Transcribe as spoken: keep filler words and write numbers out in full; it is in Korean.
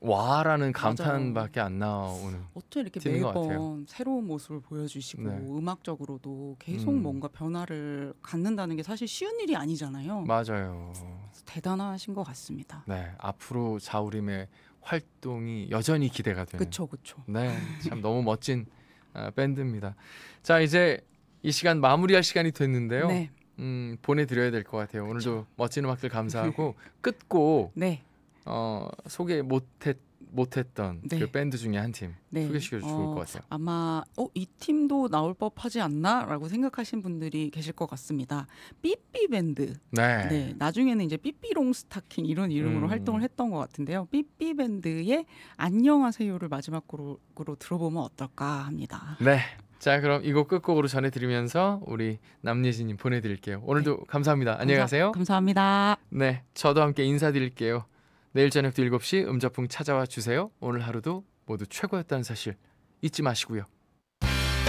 와라는 맞아요. 감탄밖에 안 나오는 어쩜 이렇게 팀인 것 같아요. 매번 새로운 모습을 보여주시고 네. 음악적으로도 계속 음. 뭔가 변화를 갖는다는 게 사실 쉬운 일이 아니잖아요. 맞아요. 대단하신 것 같습니다. 네, 앞으로 자우림의 활동이 여전히 기대가 되는. 그쵸 그쵸. 네, 참 너무 멋진 아, 밴드입니다. 자, 이제 이 시간 마무리할 시간이 됐는데요. 네. 음, 보내드려야 될 것 같아요. 오늘도 그쵸. 멋진 음악들 감사하고 끝곡 네. 어, 소개 못했 못했던 네. 그 밴드 중에 한 팀 네. 소개시켜 주면 좋을 것 같아요. 아마 어, 이 팀도 나올 법하지 않나라고 생각하신 분들이 계실 것 같습니다. 삐삐 밴드. 네. 네, 나중에는 이제 삐삐롱 스타킹 이런 이름으로 음. 활동을 했던 것 같은데요. 삐삐 밴드의 안녕하세요를 마지막 곡으로 들어보면 어떨까 합니다. 네. 자, 그럼 이 곡 끝곡으로 전해드리면서 우리 남예진님 보내드릴게요. 오늘도 감사합니다. 안녕히 가세요. 감사합니다. 네, 저도 함께 인사드릴게요. 내일 저녁도 일곱 시 음자풍 찾아와 주세요. 오늘 하루도 모두 최고였다는 사실 잊지 마시고요.